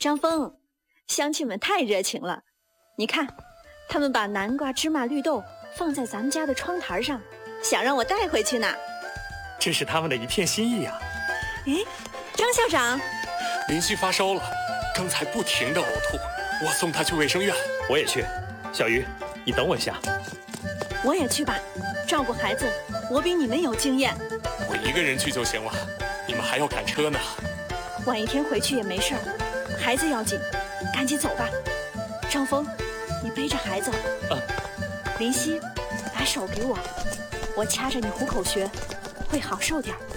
张峰，乡亲们太热情了，你看，他们把南瓜、芝麻、绿豆放在咱们家的窗台上，想让我带回去呢。 这是他们的一片心意啊。 哎，张校长， 林夕发烧了，刚才不停地呕吐，我送他去卫生院。 我也去。小鱼，你等我一下。 我也去吧，照顾孩子，我比你们有经验。 我一个人去就行了，你们还要赶车呢。 晚一天回去也没事儿，孩子要紧，赶紧走吧。张峰，你背着孩子。林夕，把手给我，我掐着你虎口穴，会好受点儿。